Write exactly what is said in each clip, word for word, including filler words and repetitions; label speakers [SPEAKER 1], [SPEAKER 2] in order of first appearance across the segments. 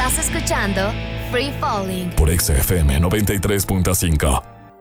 [SPEAKER 1] Estás escuchando Free Falling
[SPEAKER 2] por X F M noventa y tres punto cinco.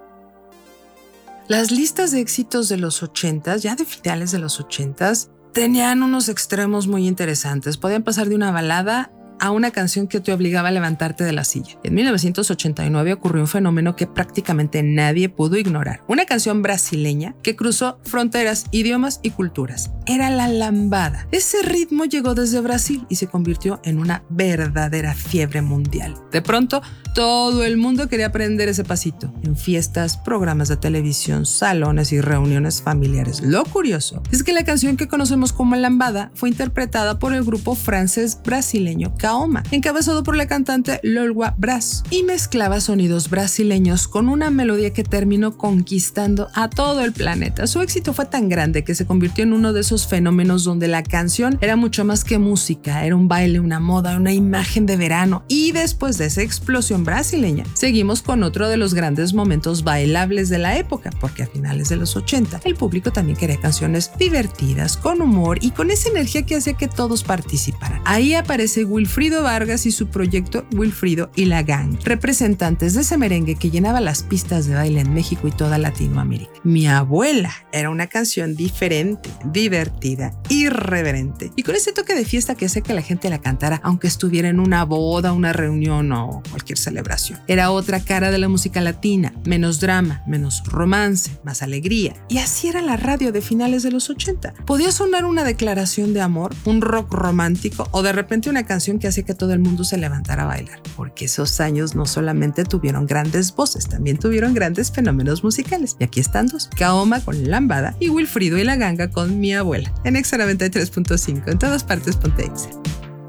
[SPEAKER 3] Las listas de éxitos de los ochentas, ya de finales de los ochentas, tenían unos extremos muy interesantes. Podían pasar de una balada a una canción que te obligaba a levantarte de la silla. En mil novecientos ochenta y nueve ocurrió un fenómeno que prácticamente nadie pudo ignorar. Una canción brasileña que cruzó fronteras, idiomas y culturas. Era la lambada. Ese ritmo llegó desde Brasil y se convirtió en una verdadera fiebre mundial. De pronto, todo el mundo quería aprender ese pasito. En fiestas, programas de televisión, salones y reuniones familiares. Lo curioso es que la canción que conocemos como lambada fue interpretada por el grupo francés brasileño Kaoma, encabezado por la cantante Lolwa Brás, y mezclaba sonidos brasileños con una melodía que terminó conquistando a todo el planeta. Su éxito fue tan grande que se convirtió en uno de esos fenómenos donde la canción era mucho más que música, era un baile, una moda, una imagen de verano. Y después de esa explosión brasileña, seguimos con otro de los grandes momentos bailables de la época, porque a finales de los ochenta el público también quería canciones divertidas, con humor y con esa energía que hacía que todos participaran. Ahí aparece Wilfrido Vargas y su proyecto Wilfrido y la Gang, representantes de ese merengue que llenaba las pistas de baile en México y toda Latinoamérica. Mi abuela era una canción diferente, divertida, irreverente y con ese toque de fiesta que hace que la gente la cantara aunque estuviera en una boda, una reunión o cualquier celebración. Era otra cara de la música latina, menos drama, menos romance, más alegría. Y así era la radio de finales de los ochenta. Podía sonar una declaración de amor, un rock romántico o de repente una canción que hacía que todo el mundo se levantara a bailar, porque esos años no solamente tuvieron grandes voces, también tuvieron grandes fenómenos musicales. Y aquí están dos: Kaoma con Lambada y Wilfrido y la Ganga con Mi Abuela. En Exa noventa y tres punto cinco, en todas partes ponte Exa.